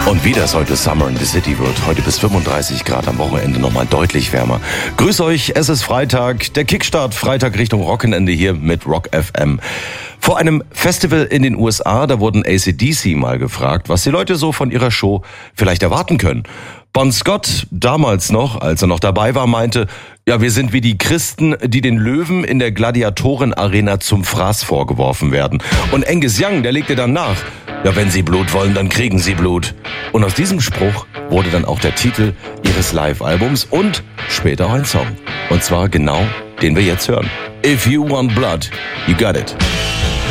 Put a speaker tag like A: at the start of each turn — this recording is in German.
A: Und wie das heute Summer in the City wird, heute bis 35 Grad, am Wochenende nochmal deutlich wärmer. Grüß euch, es ist Freitag, der Kickstart Freitag Richtung Wochenende hier mit Rock FM. Vor einem Festival in den USA, da wurden AC/DC mal gefragt, was die Leute so von ihrer Show vielleicht erwarten können. Bon Scott, damals noch, als er noch dabei war, meinte, ja, wir sind wie die Christen, die den Löwen in der Gladiatorenarena zum Fraß vorgeworfen werden. Und Angus Young, der legte dann nach, ja, wenn Sie Blut wollen, dann kriegen Sie Blut. Und aus diesem Spruch wurde dann auch der Titel ihres Live-Albums und später auch ein Song. Und zwar genau den wir jetzt hören. If you want blood, you got it.